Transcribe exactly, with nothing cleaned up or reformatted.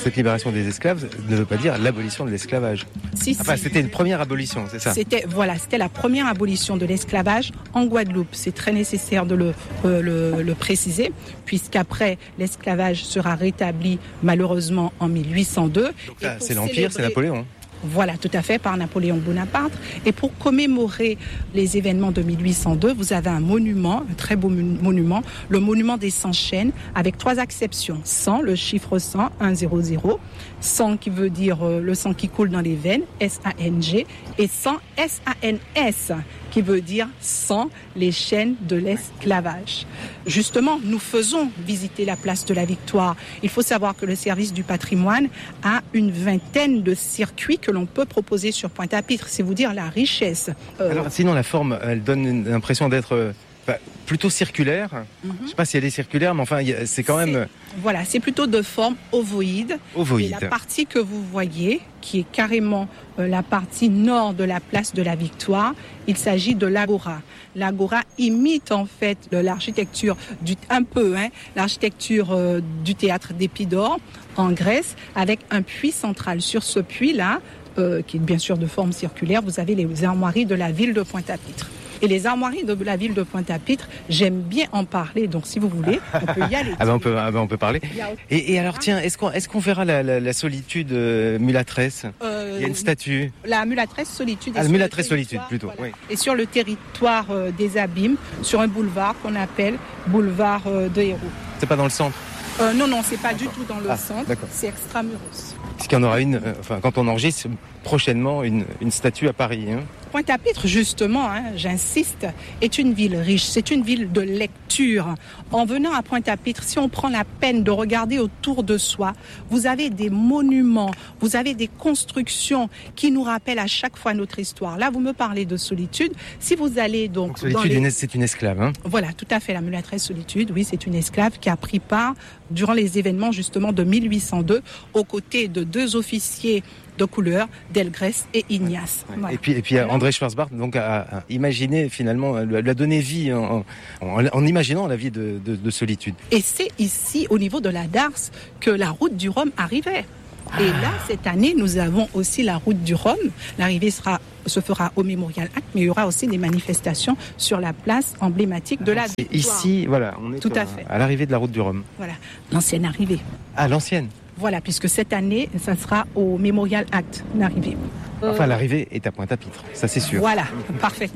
cette libération des esclaves ne veut pas dire l'abolition de l'esclavage. Si, enfin, si. C'était une première abolition, c'est ça? C'était, voilà, c'était la première abolition de l'esclavage en Guadeloupe. C'est très nécessaire de le, euh, le, le préciser, puisqu'après, l'esclavage sera rétabli malheureusement en mille huit cent deux. Donc là, c'est l'Empire, c'est Napoléon. Voilà, tout à fait, par Napoléon Bonaparte. Et pour commémorer les événements de mille huit cent deux, vous avez un monument, un très beau monument, le monument des cent chênes, avec trois acceptions. cent, le chiffre cent, un zéro zéro. cent qui veut dire euh, le sang qui coule dans les veines, S A N G. Et cent, S A N S, qui veut dire sans les chaînes de l'esclavage. Justement, nous faisons visiter la place de la Victoire. Il faut savoir que le service du patrimoine a une vingtaine de circuits que l'on peut proposer sur Pointe-à-Pitre. C'est vous dire la richesse. Euh... Alors, sinon, la forme, elle donne l'impression d'être euh, bah, plutôt circulaire. Mm-hmm. Je ne sais pas si elle est circulaire, mais enfin, c'est quand même... C'est, voilà, c'est plutôt de forme ovoïde. Ovoïde. Et la partie que vous voyez, qui est carrément euh, la partie nord de la place de la Victoire, il s'agit de l'agora. L'agora imite en fait l'architecture, du, un peu, hein, l'architecture euh, du théâtre d'Épidore en Grèce, avec un puits central. Sur ce puits-là, euh, qui est bien sûr de forme circulaire, vous avez les armoiries de la ville de Pointe-à-Pitre. Et les armoiries de la ville de Pointe-à-Pitre, j'aime bien en parler. Donc, si vous voulez, on peut y aller. ah ben on peut, ah ben on peut parler. Et, et alors, tiens, est-ce qu'on, est-ce qu'on verra la, la, la solitude euh, mulâtresse euh, Il y a une statue. La mulâtresse solitude. Ah, la mulâtresse solitude, plutôt. Voilà. Oui. Et sur le territoire euh, des Abîmes, sur un boulevard qu'on appelle boulevard euh, de Hérault. C'est pas dans le centre euh, Non, non, c'est pas d'accord. du tout dans le ah, centre. D'accord. C'est extramuros. Est-ce qu'il y en aura une, euh, enfin, quand on enregistre prochainement une, une statue à Paris, hein? Pointe-à-Pitre, justement, hein, j'insiste, est une ville riche, c'est une ville de lecture. En venant à Pointe-à-Pitre, si on prend la peine de regarder autour de soi, vous avez des monuments, vous avez des constructions qui nous rappellent à chaque fois notre histoire. Là, vous me parlez de solitude. Si vous allez donc... donc solitude, dans les... c'est une esclave, hein? Voilà, tout à fait, la mulâtresse solitude, oui, c'est une esclave qui a pris part durant les événements justement de mille huit cent deux aux côtés de deux officiers de couleur, Delgrès et Ignace. Ouais. Voilà. Et puis, et puis André Schwarzbart donc a, a imaginé finalement, lui a donné vie en, en, en imaginant la vie de, de, de solitude. Et c'est ici, au niveau de la Darse, que la route du Rhum arrivait. Ah. Et là, cette année, nous avons aussi la route du Rhum. L'arrivée sera se fera au Memorial Act, mais il y aura aussi des manifestations sur la place emblématique de la Victoire. Ici, voilà, on est tout à, à fait à l'arrivée de la route du Rhum. Voilà, l'ancienne arrivée. Ah, l'ancienne. Voilà, puisque cette année, ça sera au Memorial Act, l'arrivée. Enfin, l'arrivée est à Pointe-à-Pitre, ça c'est sûr. Voilà, parfait.